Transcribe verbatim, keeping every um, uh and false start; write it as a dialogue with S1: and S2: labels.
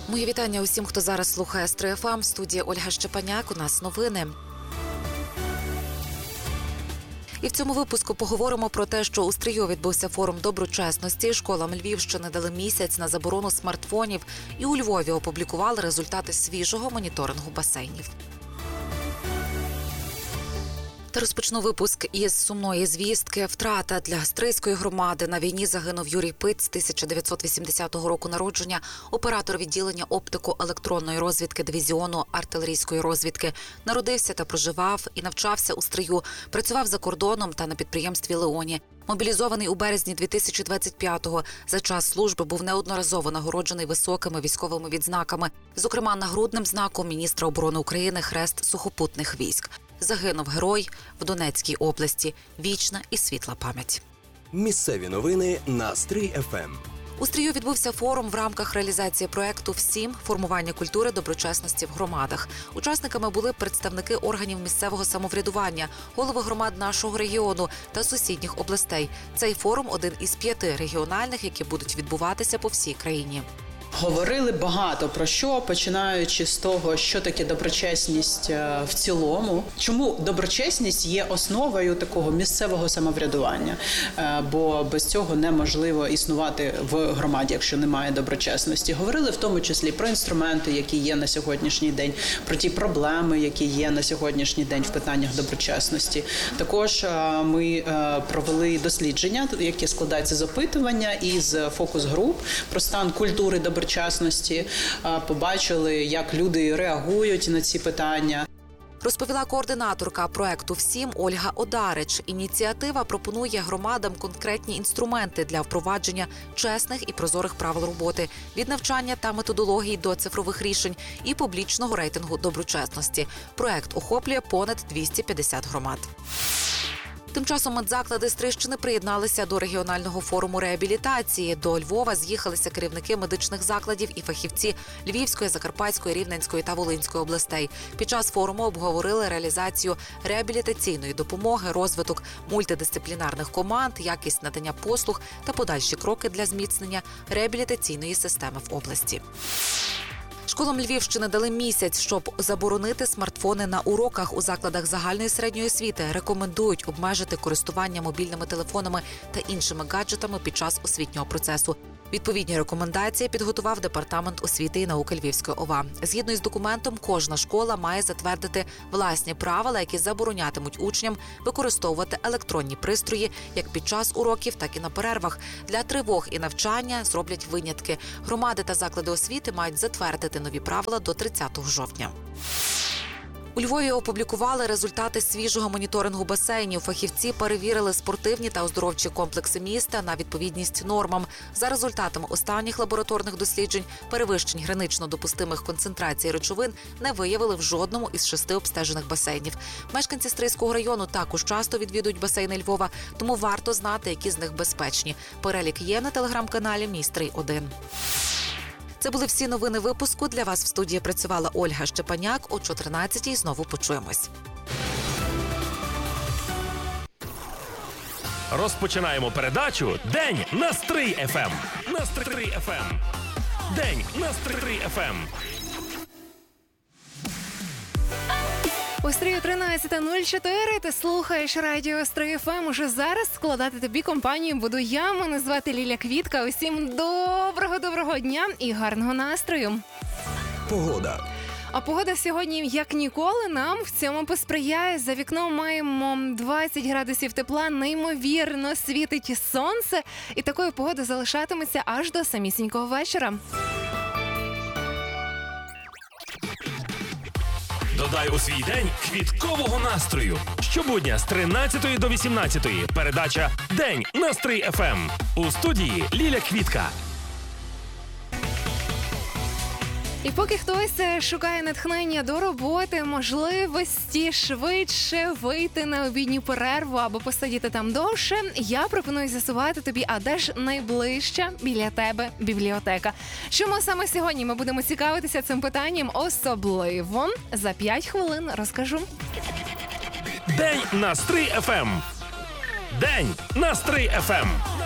S1: Мої вітання усім, хто зараз слухає ес три еф ем. В студії Ольга Щепаняк. У нас новини. І в цьому випуску поговоримо про те, що у Стрию відбувся форум доброчесності. Школам Львівщини дали місяць на заборону смартфонів. І у Львові опублікували результати свіжого моніторингу басейнів. Та розпочну випуск із сумної звістки. Втрата для стрийської громади. На війні загинув Юрій Пиць, тисяча дев'ятсот вісімдесятого року народження, оператор відділення оптико-електронної розвідки дивізіону артилерійської розвідки. Народився та проживав і навчався у Стрию. Працював за кордоном та на підприємстві «Леоні». Мобілізований у березні дві тисячі двадцять п'ятого. За час служби був неодноразово нагороджений високими військовими відзнаками. Зокрема, нагрудним знаком міністра оборони України Хрест сухопутних військ. Загинув герой в Донецькій області. Вічна і світла пам'ять.
S2: Місцеві новини на ес три еф ем.
S1: У Стрию відбувся форум в рамках реалізації проєкту «Всім. Формування культури доброчесності в громадах». Учасниками були представники органів місцевого самоврядування, голови громад нашого регіону та сусідніх областей. Цей форум – один із п'яти регіональних, які будуть відбуватися по всій країні.
S3: Говорили багато про що, починаючи з того, що таке доброчесність в цілому. Чому доброчесність є основою такого місцевого самоврядування? Бо без цього неможливо існувати в громаді, якщо немає доброчесності. Говорили в тому числі про інструменти, які є на сьогоднішній день, про ті проблеми, які є на сьогоднішній день в питаннях доброчесності. Також ми провели дослідження, які складаються з опитування і з фокус-груп про стан культури доброчесності. Доброчесності, побачили, як люди реагують на ці питання.
S1: Розповіла координаторка проекту «Всім» Ольга Одарич. Ініціатива пропонує громадам конкретні інструменти для впровадження чесних і прозорих правил роботи, від навчання та методологій до цифрових рішень і публічного рейтингу доброчесності. Проект охоплює понад двісті п'ятдесят громад. Тим часом медзаклади Стрийщини приєдналися до регіонального форуму реабілітації. До Львова з'їхалися керівники медичних закладів і фахівці Львівської, Закарпатської, Рівненської та Волинської областей. Під час форуму обговорили реалізацію реабілітаційної допомоги, розвиток мультидисциплінарних команд, якість надання послуг та подальші кроки для зміцнення реабілітаційної системи в області. Школам Львівщини дали місяць, щоб заборонити смартфони на уроках. У закладах загальної середньої освіти рекомендують обмежити користування мобільними телефонами та іншими гаджетами під час освітнього процесу. Відповідні рекомендації підготував Департамент освіти і науки Львівської ОВА. Згідно із документом, кожна школа має затвердити власні правила, які заборонятимуть учням використовувати електронні пристрої як під час уроків, так і на перервах. Для тривог і навчання зроблять винятки. Громади та заклади освіти мають затвердити нові правила до тридцятого жовтня. У Львові опублікували результати свіжого моніторингу басейнів. Фахівці перевірили спортивні та оздоровчі комплекси міста на відповідність нормам. За результатами останніх лабораторних досліджень перевищень гранично допустимих концентрацій речовин не виявили в жодному із шести обстежених басейнів. Мешканці Стрийського району також часто відвідують басейни Львова, тому варто знати, які з них безпечні. Перелік є на телеграм-каналі «Мій Стрий один». Це були всі новини випуску. Для вас в студії працювала Ольга Щепаняк. О чотирнадцятій знову почуємось.
S4: Розпочинаємо передачу «День на ес три еф ем». На ес три еф ем. День на ес три еф ем.
S5: У Стрию тринадцята нуль чотири, ти слухаєш радіо ес три еф ем. Уже зараз складати тобі компанію буду я. Мене звати Ліля Квітка. Усім доброго-доброго дня і гарного настрою.
S2: Погода.
S5: А погода сьогодні, як ніколи, нам в цьому посприяє. За вікном маємо двадцять градусів тепла, неймовірно світить сонце. І такою погода залишатиметься аж до самісінького вечора.
S4: Додай у свій день квіткового настрою. Щобудня з тринадцятої до вісімнадцятої. Передача «День на ес три еф ем». У студії Ліля Квітка.
S5: І поки хтось шукає натхнення до роботи, можливості швидше вийти на обідню перерву або посидіти там довше, я пропоную з'ясувати тобі, а де ж найближча біля тебе бібліотека. Чому саме сьогодні ми будемо цікавитися цим питанням особливо? За п'ять хвилин розкажу.
S4: День на ес три еф ем. День на ес три еф ем.